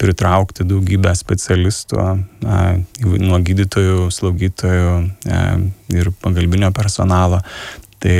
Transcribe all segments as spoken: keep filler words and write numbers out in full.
pritraukti daugybę specialistų, nuo gydytojų, slaugytojų ir pagalbinio personalo. Tai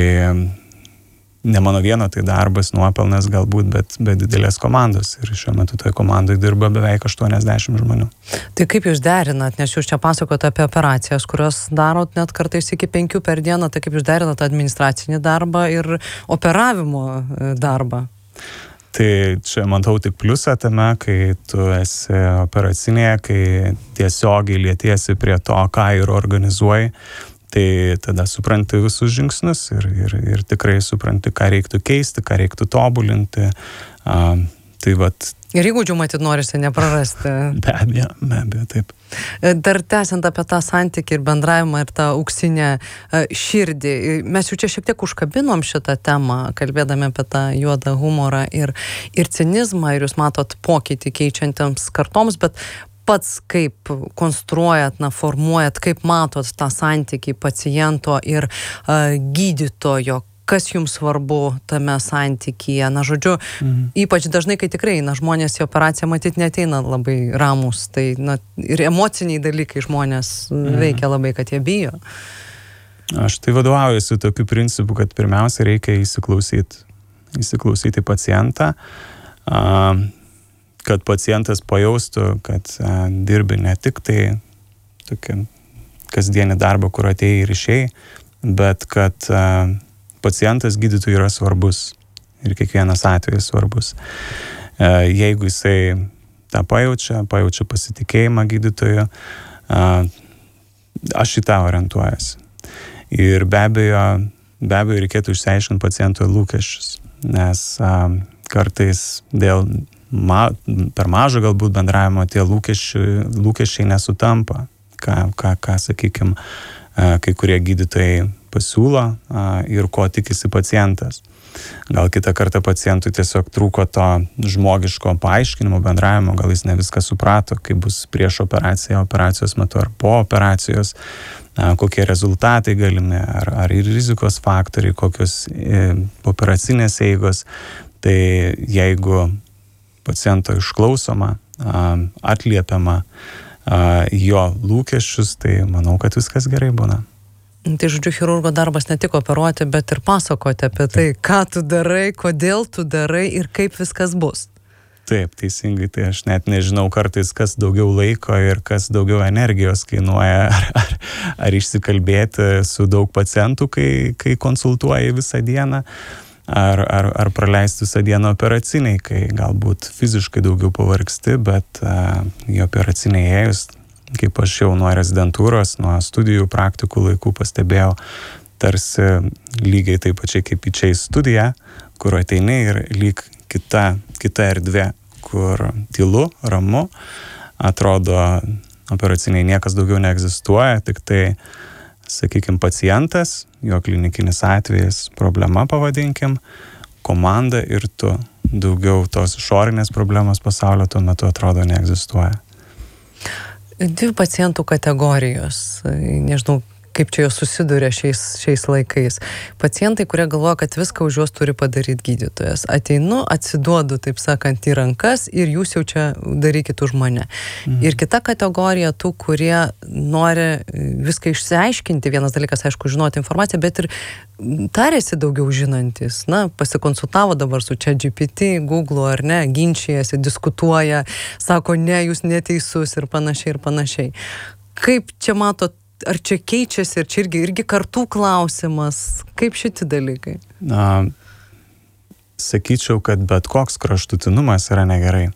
ne mano vieno tai darbas, nuopelnas galbūt, bet, bet didelės komandos. Ir šiuo metu toje komandoje dirba beveik aštuoniasdešimt žmonių. Tai kaip jūs derinat, nes jūs čia pasakote apie operacijas, kurios darot net kartais iki penkių per dieną, tai kaip jūs derinat administracinį darbą ir operavimo darbą? Tai čia matau tik pliusą tame, kai tu esi operacinėje, kai tiesiogiai lietiesi prie to, ką ir organizuoji. Tai tada supranti visus žingsnius ir, ir, ir tikrai supranti, ką reiktų keisti, ką reiktų tobulinti. A, tai vat... Ir įgūdžių matyt norisi neprarasti. Be abejo, be abejo, taip. Dar tęsiant apie tą santykį ir bendravimą ir tą auksinę širdį. Mes jau čia šiek tiek užkabinom šitą temą, kalbėdami apie tą juodą humorą ir, ir cinizmą, ir jūs matot pokytį keičiantiems kartoms, bet pats kaip konstruojat, na, formuojat, kaip matot tą santykį paciento ir uh, gydytojo, kas jums svarbu tame santykyje. Na, žodžiu, mhm. ypač dažnai, kai tikrai, na, žmonės į operaciją matyt neateina labai ramus, tai, na, ir emociniai dalykai žmonės mhm. veikia labai, kad jie bijo. Aš tai vadovaujuosi tokiu principu, kad pirmiausia reikia įsiklausyti, įsiklausyti pacientą, uh, kad pacientas pajaustų, kad a, dirbi ne tik tai tokį kasdienį darbą, kur atėjai ir išėjai, bet kad a, pacientas gydytojui yra svarbus ir kiekvienas atvejis svarbus. A, jeigu jisai tą pajaučia, pajaučia pasitikėjimą gydytoju, a, aš į tą orientuojuosi. Ir be abejo, be abejo reikėtų išsiaiškinti paciento lūkesčius, nes a, kartais dėl Ma, per mažo galbūt bendravimo tie lūkesčiai, lūkesčiai nesutampa, ką, ką, ką sakykime, kai kurie gydytojai pasiūlo ir ko tikisi pacientas. Gal kitą kartą pacientui tiesiog trūko to žmogiško paaiškinimo, bendravimo, gal jis ne viską suprato, kaip bus prieš operaciją, operacijos metu ar po operacijos, kokie rezultatai galimi, ar, ar ir rizikos faktoriai, kokios operacinės eigos. Tai jeigu paciento išklausoma, atliepiama jo lūkesčius, tai manau, kad viskas gerai būna. Tai žodžiu, chirurgo darbas ne tik operuoti, bet ir pasakoti apie tai, ką tu darai, kodėl tu darai ir kaip viskas bus. Taip, teisingai, tai aš net nežinau kartais, kas daugiau laiko ir kas daugiau energijos kainuoja, ar, ar, ar išsikalbėti su daug pacientų, kai, kai konsultuoji visą dieną. Ar, ar, ar praleisti visą dieną operaciniai, kai galbūt fiziškai daugiau pavargsti, bet uh, į operacinį ėjus, kaip aš jau nuo rezidentūros, nuo studijų praktikų laikų pastebėjau, tarsi lygiai taip pačiai kaip į čia į studiją, kur ateini ir lyg kita, kita erdvė, kur tylu, ramu, atrodo operaciniai niekas daugiau neegzistuoja, tik tai sakykime, pacientas, jo klinikinis atvejis, problema pavadinkim, komanda ir tu. Daugiau tos išorinės problemos pasaulio tuo metu atrodo neegzistuoja. Dvi pacientų kategorijos, nežinau, kaip čia jos susiduria šiais, šiais laikais. Pacientai, kurie galvoja, kad viską už juos turi padaryti gydytojas. Ateinu, atsiduodu, taip sakant, į rankas ir jūs jau čia darykit už mane. Mhm. Ir kita kategorija tų, kurie nori viską išsiaiškinti. Vienas dalykas, aišku, žinoti informaciją, bet ir tarėsi daugiau žinantis. Na, pasikonsultavo dabar su ChatGPT, Google ar ne, ginčijasi, diskutuoja, sako, ne, jūs neteisus ir panašiai ir panašiai. Kaip čia matot, ar čia keičiasi, ir čia irgi, irgi kartų klausimas, kaip šitie dalykai? Na, sakyčiau, kad bet koks kraštutinumas yra negerai.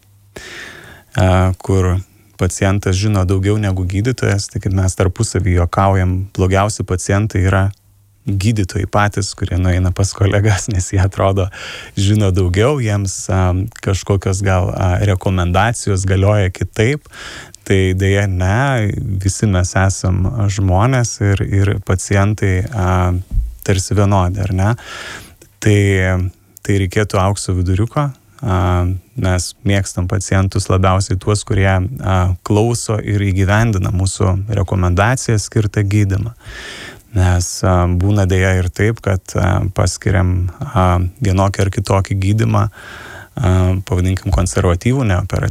A, kur pacientas žino daugiau negu gydytojas, tai kaip mes tarpusavį juokaujam, blogiausi pacientai yra gydytojai patys, kurie nueina pas kolegas, nes jie atrodo žino daugiau, jiems a, kažkokios gal a, rekomendacijos galioja kitaip. Tai dėja ne, visi mes esam žmonės ir, ir pacientai a, tarsi vienodi, ar ne? Tai, tai reikėtų aukso viduriuko. A, mes mėgstam pacientus labiausiai tuos, kurie a, klauso ir įgyvendina mūsų rekomendacijas skirtą gydymą. Nes a, būna dėja ir taip, kad a, paskiriam a, vienokį ar kitokį gydymą, a, pavadinkim konservatyvų, neoperatyvų.